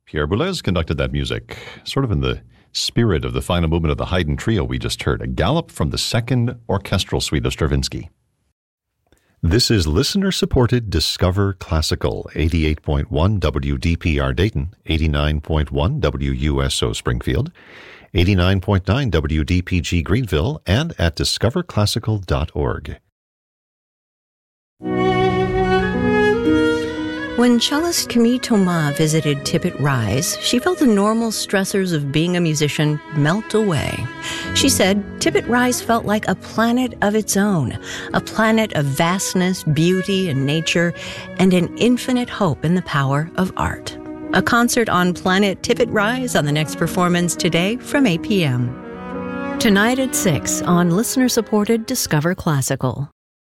Pierre Boulez conducted that music, sort of in the spirit of the final movement of the Haydn Trio we just heard, a galop from the second orchestral suite of Stravinsky. This is listener-supported Discover Classical, 88.1 WDPR Dayton, 89.1 WUSO Springfield, 89.9 WDPG Greenville, and at discoverclassical.org. When cellist Camille Thomas visited Tippett Rise, she felt the normal stressors of being a musician melt away. She said Tippett Rise felt like a planet of its own, a planet of vastness, beauty, and nature, and an infinite hope in the power of art. A concert on Planet Tippett Rise on the next performance today from 8 p.m. Tonight at 6 on listener-supported Discover Classical.